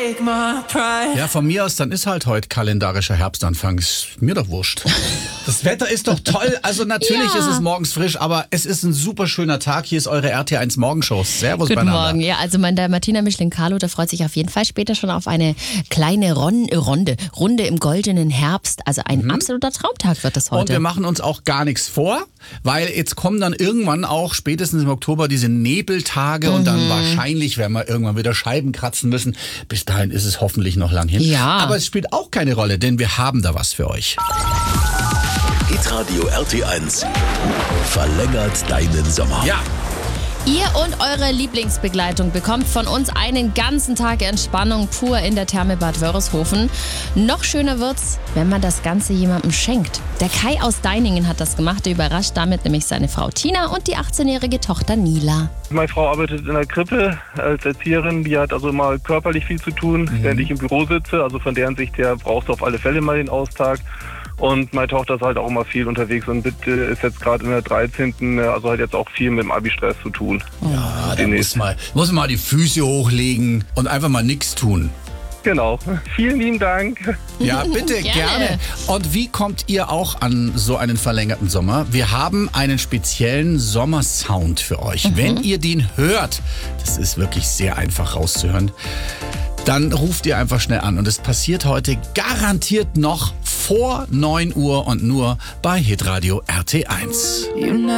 Ja, von mir aus, dann ist halt heute kalendarischer Herbstanfang. Ist mir doch wurscht. Das Wetter ist doch toll. Also natürlich ist es morgens frisch, aber es ist ein super schöner Tag. Hier ist eure RT1 Morgenshow. Servus Guten beieinander. Morgen. Ja, also der Martina Michelin-Carlo, der freut sich auf jeden Fall später schon auf eine kleine Runde im goldenen Herbst. Also ein absoluter Traumtag wird das heute. Und wir machen uns auch gar nichts vor, weil jetzt kommen dann irgendwann auch spätestens im Oktober diese Nebeltage und dann wahrscheinlich werden wir irgendwann wieder Scheiben kratzen müssen. Bis dahin ist es hoffentlich noch lang hin. Ja. Aber es spielt auch keine Rolle, denn wir haben da was für euch. Hitradio RT1 verlängert deinen Sommer. Ja. Ihr und eure Lieblingsbegleitung bekommt von uns einen ganzen Tag Entspannung pur in der Therme Bad Wörishofen. Noch schöner wird's, wenn man das Ganze jemandem schenkt. Der Kai aus Deiningen hat das gemacht. Der überrascht damit nämlich seine Frau Tina und die 18-jährige Tochter Nila. Meine Frau arbeitet in der Krippe als Erzieherin. Die hat also immer körperlich viel zu tun, während ich im Büro sitze. Also von deren Sicht her brauchst du auf alle Fälle mal den Austag. Und meine Tochter ist halt auch immer viel unterwegs und ist jetzt gerade in der 13., also hat jetzt auch viel mit dem Abi-Stress zu tun. Ja, da muss man mal die Füße hochlegen und einfach mal nichts tun. Genau. Vielen lieben Dank. Ja, bitte, gerne. Und wie kommt ihr auch an so einen verlängerten Sommer? Wir haben einen speziellen Sommersound für euch. Wenn ihr den hört, das ist wirklich sehr einfach rauszuhören, dann ruft ihr einfach schnell an. Und es passiert heute garantiert noch vor 9 Uhr und nur bei Hitradio RT1.